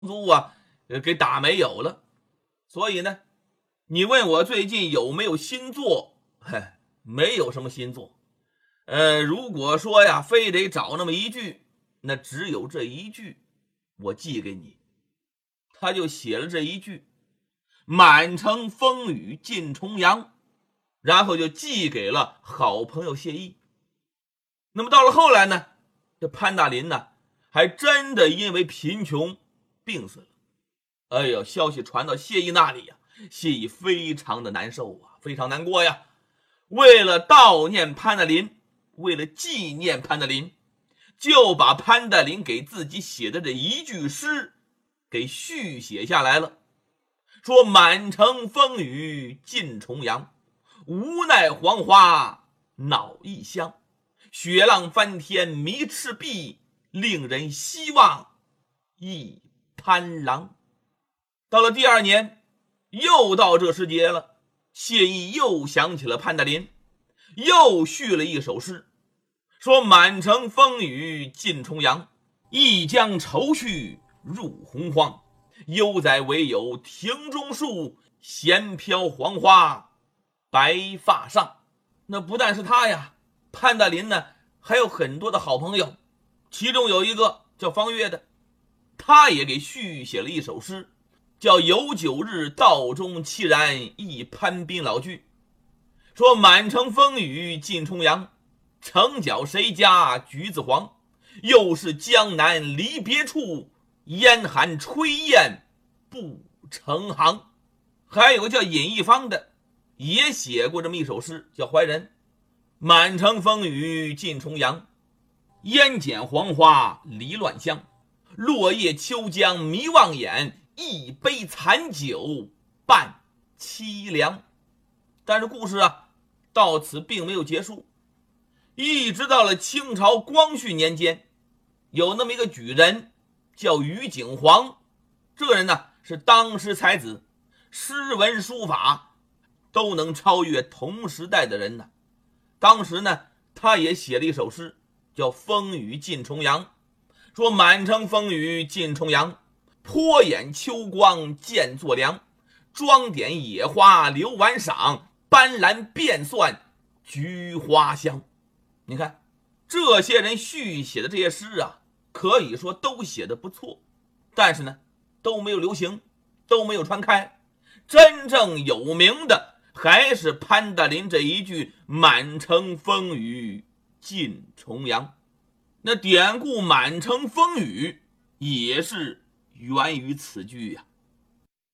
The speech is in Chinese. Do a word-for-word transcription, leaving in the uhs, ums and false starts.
租啊，呃，给打没有了。所以呢，你问我最近有没有新作？嘿，没有什么新作。呃，如果说呀，非得找那么一句，那只有这一句，我寄给你。他就写了这一句：满城风雨尽重阳，然后就寄给了好朋友谢意。那么到了后来呢，这潘大林呢，还真的因为贫穷病死了。哎呦，消息传到谢意那里呀，谢意非常的难受啊，非常难过呀。为了悼念潘大林，为了纪念潘大林，就把潘大林给自己写的这一句诗给续写下来了。说满城风雨尽重阳，无奈黄花恼异乡，雪浪翻天迷赤壁，令人希望忆潘郎。到了第二年，又到这时节了，谢意又想起了潘大林，又续了一首诗，说满城风雨尽重阳，一将愁绪入洪荒，悠哉唯有庭中树，闲飘黄花白发上。那不但是他呀，潘大林呢还有很多的好朋友，其中有一个叫方悦的，他也给续写了一首诗，叫有九日道中凄然忆潘斌老句。说满城风雨尽重阳，城角谁家橘子黄，又是江南离别处，烟寒炊烟不成行。还有个叫尹一方的，也写过这么一首诗，叫怀人。满城风雨尽重阳，烟剪黄花离乱香，落叶秋江迷望眼，一杯残酒伴凄凉。但是故事啊，到此并没有结束。一直到了清朝光绪年间，有那么一个举人叫于景煌，这个人呢是当时才子，诗文书法都能超越同时代的人呢。当时呢，他也写了一首诗，叫风雨尽重阳。说满城风雨尽重阳，泼眼秋光见作凉，装点野花留晚赏，斑斓变算菊花香。你看这些人续写的这些诗啊，可以说都写得不错，但是呢都没有流行，都没有传开。真正有名的还是潘大林这一句满城风雨尽重阳。那典故满城风雨也是源于此句呀、啊。